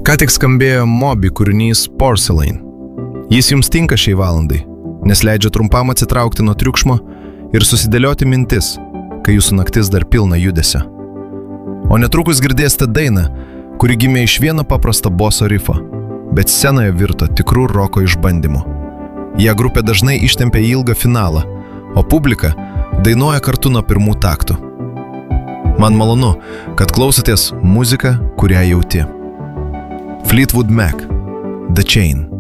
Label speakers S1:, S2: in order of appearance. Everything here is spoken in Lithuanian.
S1: Ką tik skambėjo Moby kūrinys Porcelain. Jis jums tinka šiai valandai, nes leidžia trumpam atsitraukti nuo triukšmo ir susidėlioti mintis, kai jūsų naktis dar pilna judesio. O netrukus girdėsite dainą, kuri gimė iš vieno paprasto boso rifo, bet scenoje virto tikrų roko išbandymu. Ją grupė dažnai ištempia į ilgą finalą, o publika dainuoja kartu nuo pirmų taktų. Man malonu, kad klausotės muziką, kurią jauti. Fleetwood Mac, The Chain.